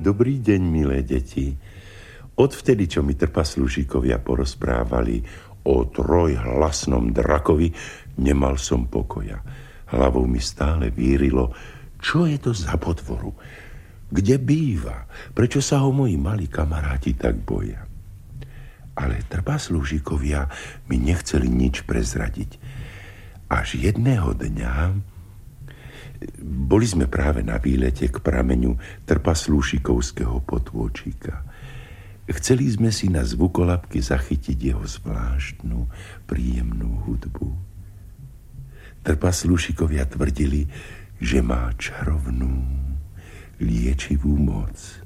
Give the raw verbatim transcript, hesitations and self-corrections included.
Dobrý deň, milé deti. Odvtedy, čo mi trpaslúšikovia porozprávali o trojhlasnom drakovi, nemal som pokoja. Hlavou mi stále vírilo, čo je to za potvoru, kde býva, prečo sa ho moji malí kamaráti tak boja. Ale trpaslúšikovia mi nechceli nič prezradiť. Až jedného dňa boli sme práve na výlete k prameňu trpaslúšikovského potôčika. Chceli sme si na zvukolapky zachytiť jeho zvláštnu, príjemnú hudbu. Trpaslúšikovia tvrdili, že má čarovnú, liečivú moc.